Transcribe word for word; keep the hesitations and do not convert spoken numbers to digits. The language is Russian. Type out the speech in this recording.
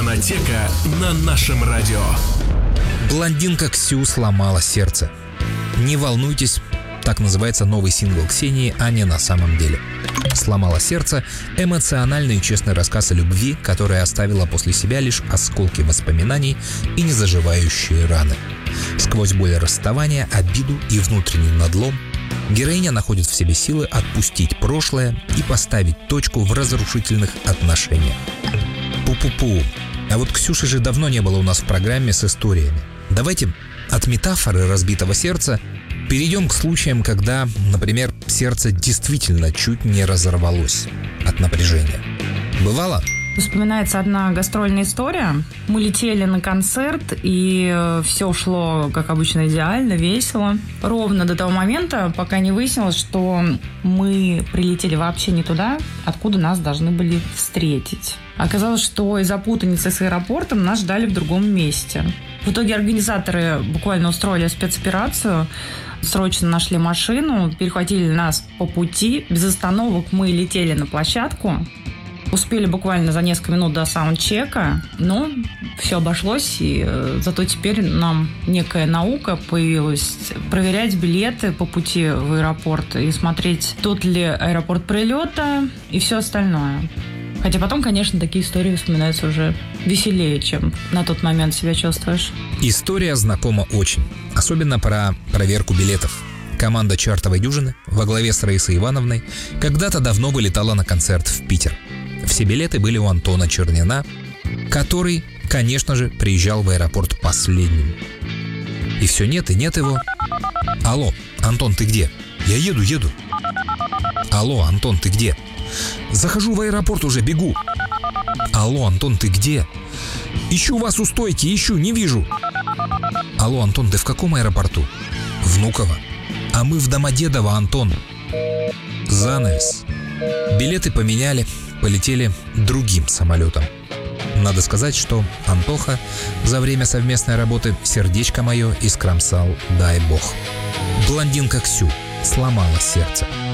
Фонотека на нашем радио. Блондинка Ксю сломала сердце. Не волнуйтесь, так называется новый сингл Ксении, а не на самом деле. «Сломала сердце» — эмоциональный и честный рассказ о любви, которая оставила после себя лишь осколки воспоминаний и незаживающие раны. Сквозь боль расставания, обиду и внутренний надлом героиня находит в себе силы отпустить прошлое и поставить точку в разрушительных отношениях. Пу-пу-пу. А вот Ксюши же давно не было у нас в программе с историями. Давайте от метафоры разбитого сердца перейдем к случаям, когда, например, сердце действительно чуть не разорвалось от напряжения. Бывало? Вспоминается одна гастрольная история. Мы летели на концерт, и все шло, как обычно, идеально, весело. Ровно до того момента, пока не выяснилось, что мы прилетели вообще не туда, откуда нас должны были встретить. Оказалось, что из-за путаницы с аэропортом нас ждали в другом месте. В итоге организаторы буквально устроили спецоперацию, срочно нашли машину, перехватили нас по пути. Без остановок мы летели на площадку. Успели буквально за несколько минут до саундчека, но все обошлось, и э, зато теперь нам некая наука появилась проверять билеты по пути в аэропорт и смотреть, тот ли аэропорт прилета и все остальное. Хотя потом, конечно, такие истории вспоминаются уже веселее, чем на тот момент себя чувствуешь. История знакома очень, особенно про проверку билетов. Команда «Чартовой дюжины» во главе с Раисой Ивановной когда-то давно вылетала на концерт в Питер. Все билеты были у Антона Чернина, который, конечно же, приезжал в аэропорт последним. И все нет и нет его. Алло, Антон, ты где? Я еду, еду. Алло, Антон, ты где? Захожу в аэропорт уже, бегу. Алло, Антон, ты где? Ищу вас у стойки, ищу, не вижу. Алло, Антон, ты в каком аэропорту? Внуково. А мы в Домодедово, Антон. Занавес. Билеты поменяли, полетели другим самолетом. Надо сказать, что Антоха за время совместной работы сердечко мое искромсал, дай бог. Блондинка Ксю сломала сердце.